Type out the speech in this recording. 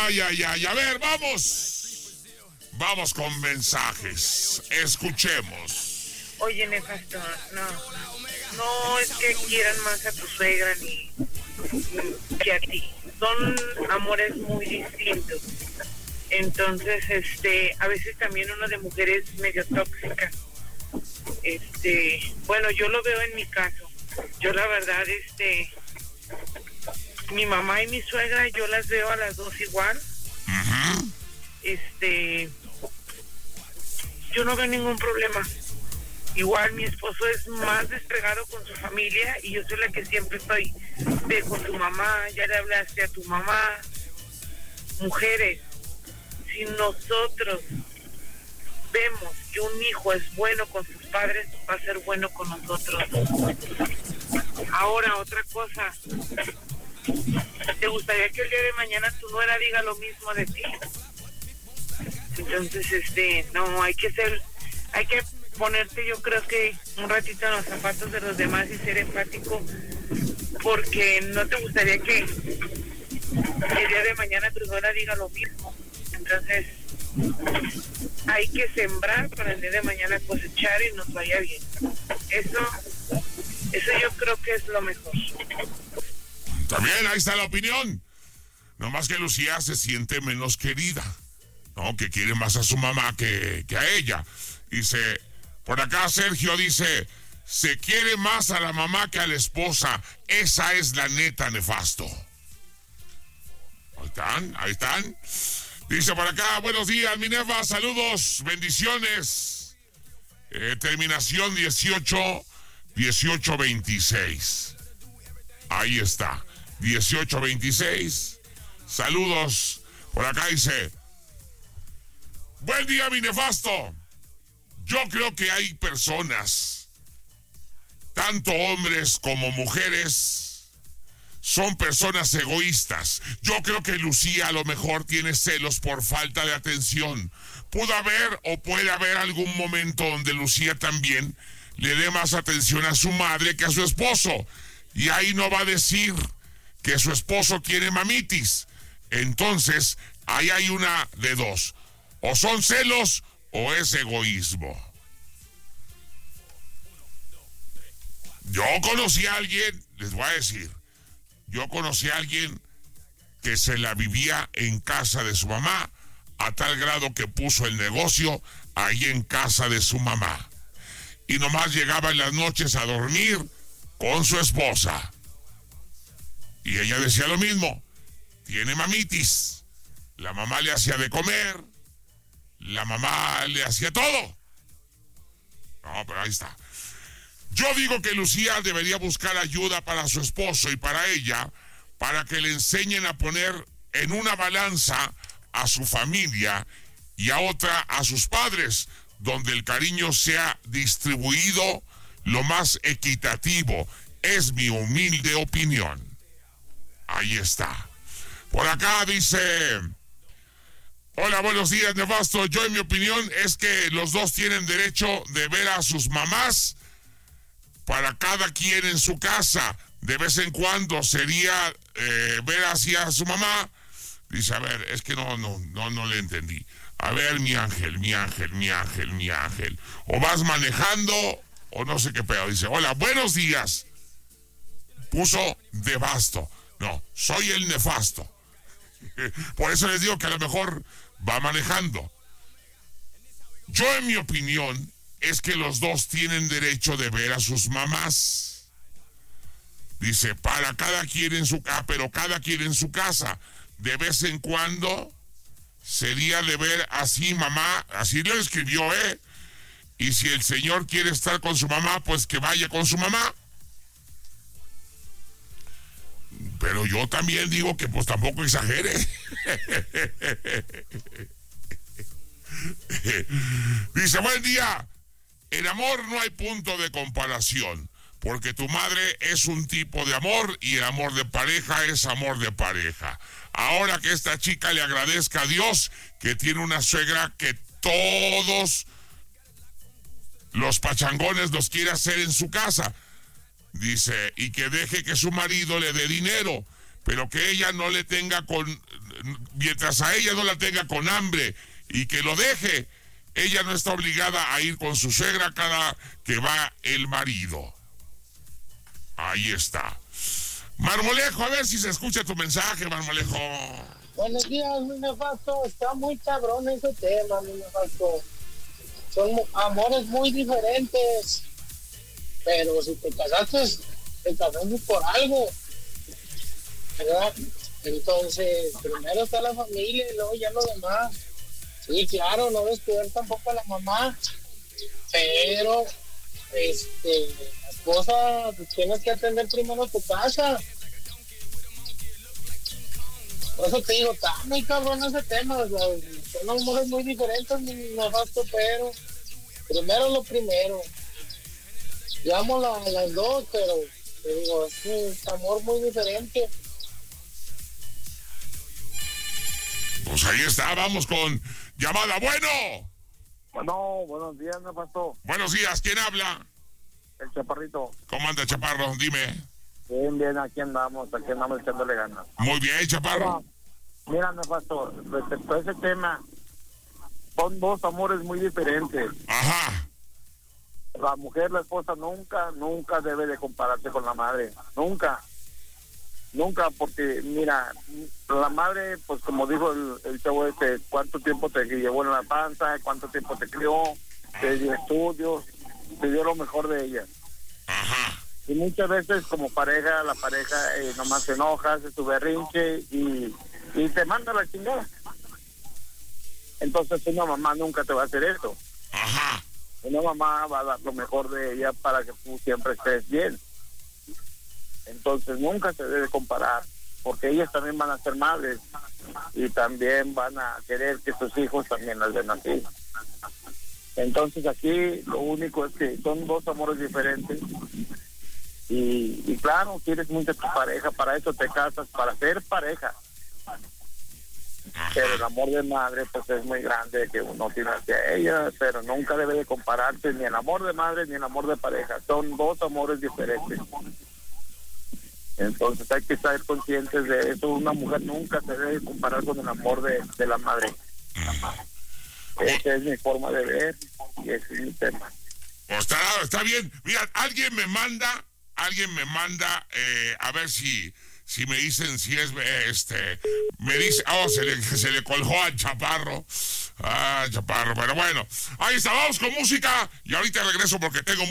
Ay. A ver, vamos con mensajes. Escuchemos. Oye, nefasto, no es que quieran más a tu suegra ni que a ti. Son amores muy distintos. Entonces, a veces también uno de mujer es medio tóxica. Bueno, yo lo veo en mi caso. Yo la verdad, mi mamá y mi suegra, yo las veo a las dos igual. Uh-huh. Yo no veo ningún problema. Igual mi esposo es más despegado con su familia y yo soy la que siempre estoy con tu mamá, ya le hablaste a tu mamá. Mujeres, si nosotros vemos que un hijo es bueno con sus padres, va a ser bueno con nosotros. Ahora, otra cosa, ¿te gustaría que el día de mañana tu nuera diga lo mismo de ti? Entonces, no, hay que ponerte, yo creo que un ratito en los zapatos de los demás y ser empático, porque no te gustaría que el día de mañana tu nuera diga lo mismo. Entonces, hay que sembrar para el día de mañana cosechar y nos vaya bien. Eso yo creo que es lo mejor. También ahí está la opinión. No más que Lucía se siente menos querida, ¿no? Que quiere más a su mamá que a ella. Dice, por acá Sergio dice, se quiere más a la mamá que a la esposa. Esa es la neta, nefasto. Ahí están. Dice por acá, buenos días, mi nefa, saludos, bendiciones. Terminación 1826. Ahí está, 1826. Saludos. Por acá dice, buen día, mi nefasto. Yo creo que hay personas, tanto hombres como mujeres, son personas egoístas. Yo creo que Lucía a lo mejor tiene celos por falta de atención. Pudo haber o puede haber algún momento donde Lucía también le dé más atención a su madre que a su esposo. Y ahí no va a decir que su esposo tiene mamitis. Entonces, ahí hay una de dos. O son celos o es egoísmo. Yo conocí a alguien, les voy a decir, que se la vivía en casa de su mamá, a tal grado que puso el negocio ahí en casa de su mamá. Y nomás llegaba en las noches a dormir con su esposa. Y ella decía lo mismo, tiene mamitis. La mamá le hacía de comer, la mamá le hacía todo. No, pero ahí está. Yo digo que Lucía debería buscar ayuda para su esposo y para ella, para que le enseñen a poner en una balanza a su familia y a otra a sus padres, donde el cariño sea distribuido lo más equitativo. Es mi humilde opinión. Ahí está. Por acá dice, hola, buenos días, nefasto. Yo en mi opinión es que los dos tienen derecho de ver a sus mamás para cada quien en su casa. De vez en cuando sería ver hacia su mamá. Dice, a ver, es que no le entendí. A ver, mi ángel. O vas manejando o no sé qué pedo. Dice, hola, buenos días. Puso devasto. No, soy el nefasto. Por eso les digo que a lo mejor va manejando. Yo en mi opinión es que los dos tienen derecho de ver a sus mamás. Dice, para cada quien en su casa, pero cada quien en su casa. De vez en cuando sería de ver así mamá, así lo escribió, Y si el señor quiere estar con su mamá, pues que vaya con su mamá. Pero yo también digo que pues tampoco exagere. Dice, buen día. En amor no hay punto de comparación, porque tu madre es un tipo de amor y el amor de pareja es amor de pareja. Ahora que esta chica le agradezca a Dios que tiene una suegra que todos los pachangones los quiere hacer en su casa. Dice, y que deje que su marido le dé dinero, pero que ella no le tenga mientras a ella no la tenga con hambre y que lo deje, ella no está obligada a ir con su suegra cada que va el marido. Ahí está. Marmolejo, a ver si se escucha tu mensaje, Marmolejo. Buenos días, mi nefasto. Está muy cabrón ese tema, mi nefasto. Son amores muy diferentes. Pero si te casaste por algo, ¿verdad? Entonces, primero está la familia y luego ya lo demás. Sí, claro, no descuidar tampoco a la mamá, pero la esposa, pues tienes que atender primero tu casa. Por eso te digo, está muy cabrón ese tema. O sea, son amores muy diferentes, mi nefasto, pero primero lo primero. Yo amo a las dos, pero te digo, es un amor muy diferente. Pues ahí está, vamos con llamada. Bueno. Bueno, buenos días, nefasto. Buenos días, ¿quién habla? El Chaparrito. ¿Cómo anda, Chaparro? Dime. Bien, aquí andamos echándole ganas. Muy bien, Chaparro. Mira, nefasto, respecto a ese tema, son dos amores muy diferentes. Ajá. La mujer, la esposa, nunca debe de compararse con la madre. Nunca, porque, mira, la madre, pues como dijo el chavo cuánto tiempo te llevó en la panza, cuánto tiempo te crió, te dio estudios, te dio lo mejor de ella. Ajá. Y muchas veces como pareja, la pareja nomás se enoja, hace su berrinche y te manda a la chingada. Entonces una mamá nunca te va a hacer eso. Ajá. Una mamá va a dar lo mejor de ella para que tú siempre estés bien. Entonces nunca se debe comparar, porque ellas también van a ser madres y también van a querer que sus hijos también las den así. Entonces aquí lo único es que son dos amores diferentes y claro, quieres mucho a tu pareja, para eso te casas, para ser pareja. Pero el amor de madre pues es muy grande que uno tiene hacia ella, pero nunca debe de compararse ni el amor de madre ni el amor de pareja. Son dos amores diferentes. Entonces hay que estar conscientes de eso. Una mujer nunca se debe comparar con el amor de la madre. Esa es mi forma de ver y ese es mi tema. Pues está bien. Mira, alguien me manda, a ver si me dicen si es me dice, se le colgó al Chaparro. Chaparro, pero bueno, ahí está, vamos con música y ahorita regreso porque tengo